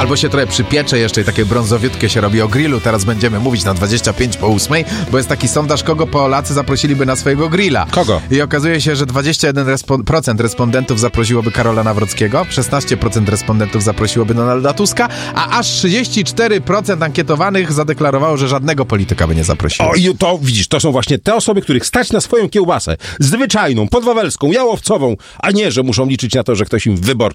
Albo się trochę przypiecze jeszcze i takie brązowiutkie się robi o grillu. Teraz będziemy mówić na 25:08, bo jest taki sondaż, kogo Polacy zaprosiliby na swojego grilla. Kogo? I okazuje się, że 21% respondentów zaprosiłoby Karola Nawrockiego, 16% respondentów zaprosiłoby Donalda Tuska, a aż 34% ankietowanych zadeklarowało, że żadnego polityka by nie zaprosiło. O, i to widzisz, to są właśnie te osoby, których stać na swoją kiełbasę. Zwyczajną, podwawelską, jałowcową, a nie, że muszą liczyć na to, że ktoś im wyborczy